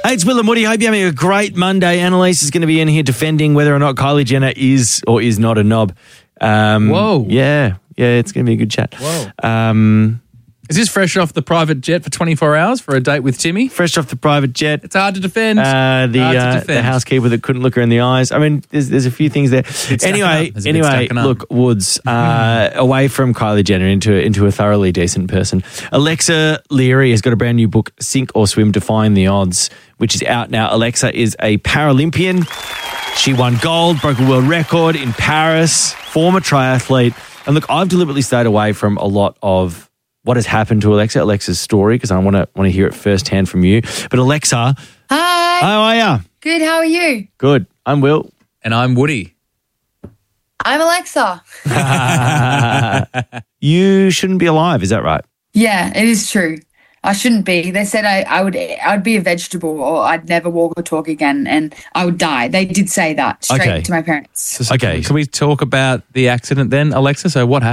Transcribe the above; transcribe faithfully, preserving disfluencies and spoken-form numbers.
Hey, it's Will and Woody. Hope you're having a great Monday. Annalise is going to be in here defending whether or not Kylie Jenner is or is not a knob. Um, Whoa. Yeah, yeah, it's going to be a good chat. Whoa. Um, Is this fresh off the private jet for twenty-four hours for a date with Timmy? fresh off the private jet. It's hard to defend. Uh, the hard to uh, defend. the housekeeper that couldn't look her in the eyes. I mean, there's there's a few things there. stacking Anyway, up. There's a bit anyway, stacking up. look, Woods, uh, away from Kylie Jenner into into a thoroughly decent person. Alexa Leary has got a brand new book, Sink or Swim: Defying the Odds, which is out now. Alexa is a Paralympian. She won gold, broke a world record in Paris. Former triathlete. And look, I've deliberately stayed away from a lot of what has happened to Alexa, Alexa's story, because I want to want to hear it firsthand from you. But Alexa, Hi. how are you? Good. How are you? Good. I'm Will. And I'm Woody. I'm Alexa. You shouldn't be alive, is that right? Yeah, it is true. I shouldn't be. They said I, I would I would be a vegetable or I'd never walk or talk again and I would die. They did say that straight Okay. to my parents. So, Okay. Can we talk about the accident then, Alexa? So what happened?